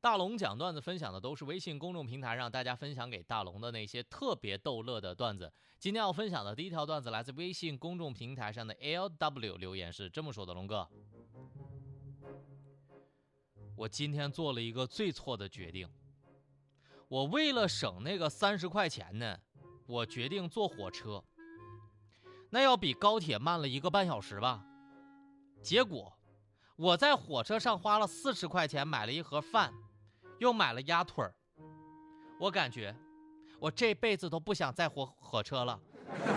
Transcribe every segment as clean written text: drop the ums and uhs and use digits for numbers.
大龙讲段子分享的都是微信公众平台上大家分享给大龙的那些特别逗乐的段子。今天要分享的第一条段子来自微信公众平台上的 LW 留言是这么说的：龙哥，我今天做了一个最错的决定，我为了省那个30块钱呢，我决定坐火车，那要比高铁慢了1个半小时吧。结果我在火车上花了40块钱买了一盒饭，又买了鸭腿儿。我感觉我这辈子都不想再坐火车了。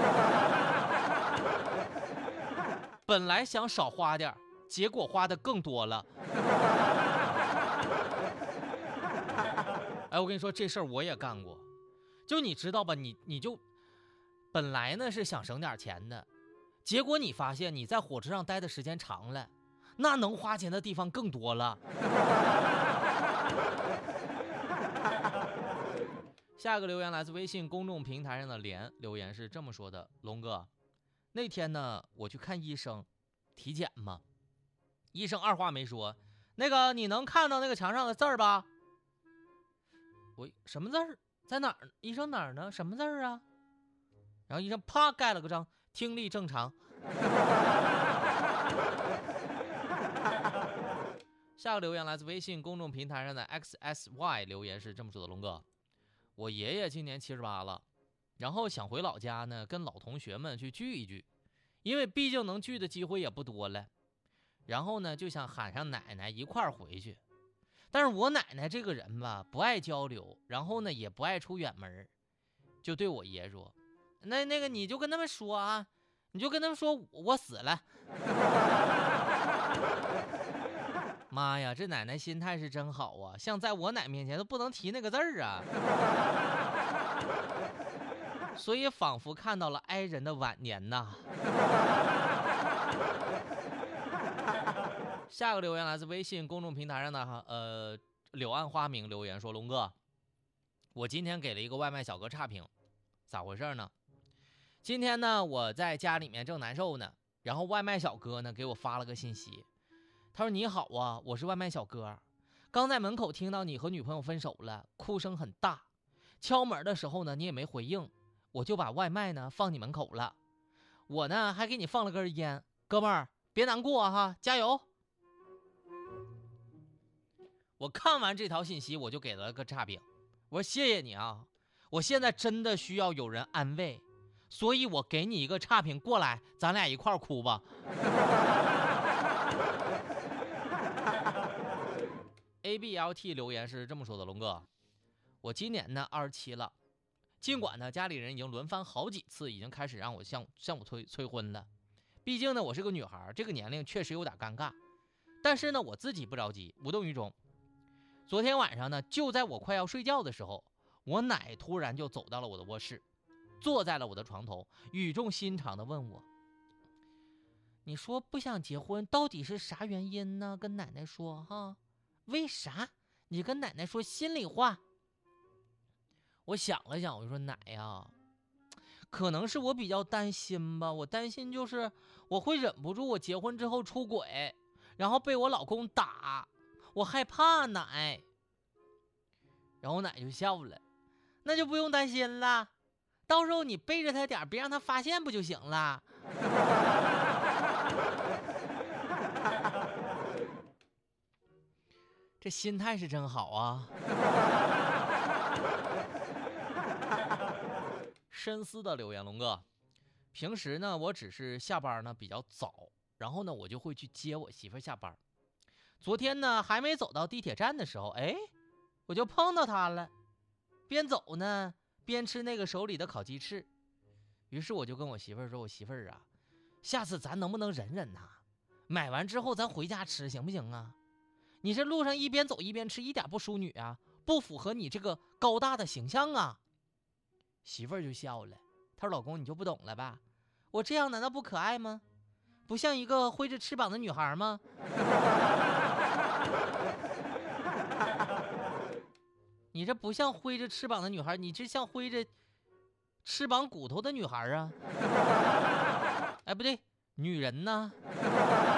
本来想少花点，结果花的更多了。哎，我跟你说，这事儿我也干过。就你知道吧，你就本来呢是想省点钱的，结果你发现你在火车上待的时间长了，那能花钱的地方更多了。下一个留言来自微信公众平台上的连，留言是这么说的：龙哥，那天呢我去看医生，体检嘛，医生二话没说，那个你能看到那个墙上的字儿吧？我什么字儿？在哪儿？医生哪儿呢？什么字儿啊？然后医生啪盖了个章，听力正常。下个留言来自微信公众平台上的 XSY， 留言是这么说的：龙哥，我爷爷今年78了，然后想回老家呢，跟老同学们去聚一聚，因为毕竟能聚的机会也不多了。然后呢，就想喊上奶奶一块儿回去。但是我奶奶这个人吧，不爱交流，然后呢也不爱出远门，就对我爷说：“那个你就跟他们说啊，你就跟他们说我死了。”妈呀，这奶奶心态是真好啊！像在我奶面前都不能提那个字儿啊，所以仿佛看到了哀人的晚年呐。下个留言来自微信公众平台上的柳暗花明，留言说：龙哥，我今天给了一个外卖小哥差评，咋回事呢？今天呢我在家里面正难受呢，然后外卖小哥呢给我发了个信息，他说：你好啊，我是外卖小哥，刚在门口听到你和女朋友分手了，哭声很大，敲门的时候呢你也没回应，我就把外卖呢放你门口了，我呢还给你放了根烟，哥们儿别难过哈，加油。我看完这条信息，我就给了个差评，我说谢谢你啊，我现在真的需要有人安慰，所以我给你一个差评，过来咱俩一块儿哭吧。ABLT 留言是这么说的：龙哥，我今年呢27了，尽管呢家里人已经轮番好几次已经开始让我向我催婚了，毕竟呢我是个女孩，这个年龄确实有点尴尬，但是呢我自己不着急，无动于衷。昨天晚上呢，就在我快要睡觉的时候，我奶突然就走到了我的卧室，坐在了我的床头，语重心长地问我：你说不想结婚到底是啥原因呢？跟奶奶说哈，为啥？你跟奶奶说心里话。我想了想，我就说奶呀，可能是我比较担心吧，我担心就是我会忍不住我结婚之后出轨，然后被我老公打，我害怕奶。然后我奶就笑了，那就不用担心了，到时候你背着他点，别让他发现不就行了。这心态是真好啊。深思的留言：龙哥，平时呢我只是下班呢比较早，然后呢我就会去接我媳妇下班。昨天呢还没走到地铁站的时候，我就碰到她了，边走呢边吃那个手里的烤鸡翅。于是我就跟我媳妇儿说：我媳妇儿啊，下次咱能不能忍忍呐？买完之后咱回家吃行不行啊？你这路上一边走一边吃，一点不淑女啊，不符合你这个高大的形象啊。媳妇儿就笑了，她说：老公你就不懂了吧，我这样难道不可爱吗？不像一个挥着翅膀的女孩吗？你这不像挥着翅膀的女孩，你这像挥着翅膀骨头的女孩啊。哎，不对，女人呢？